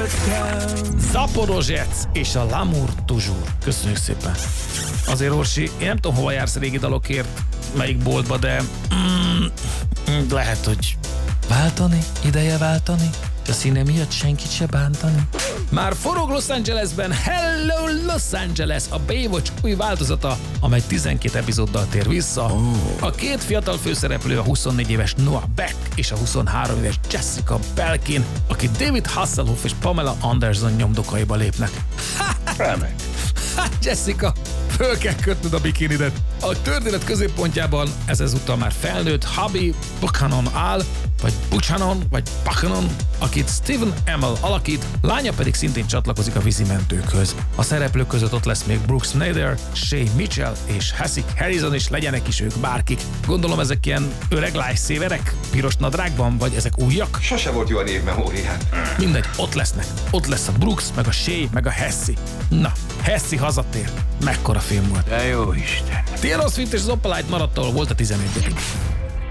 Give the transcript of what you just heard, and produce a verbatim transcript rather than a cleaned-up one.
Zaporozsec és a L'amour toujours. Köszönjük szépen. Azért, Orsi, én nem tudom, hova jársz régi dalokért, melyik boltba, de mm, lehet, hogy váltani, ideje váltani, a színe miatt senkit se bántani. Már forog Los Angelesben, Hello Los Angeles, a Baywatch új változata, amely tizenkét epizóddal tér vissza. Oh. A két fiatal főszereplő, a huszonnégy éves Noah Beck és a huszonhárom éves Jessica Belkin, akik David Hasselhoff és Pamela Anderson nyomdokaiba lépnek. Remek. Hát Jessica, föl kell kötnöd a bikinidet. A történet középpontjában ez ezúttal már felnőtt Hubby Buchanan áll, vagy Buchanan, vagy Buchanan, akit Stephen Amell alakít, lánya pedig szintén csatlakozik a vízimentőkhöz. A szereplők között ott lesz még Brooke Snyder, Shay Mitchell és Hassik Harrison, és legyenek is ők bárkik. Gondolom ezek ilyen öreg lifesaverek, piros nadrágban, vagy ezek újak? Sose volt jó a névmemórián. Mindegy, ott lesznek. Ott lesz a Brooks, meg a Shay, meg a Hassi. Na, Hassi hazatér. Mekkora film volt. De jó Isten. Taylor Swift és Zoppa Light maradt, ahol volt a tizenegyedik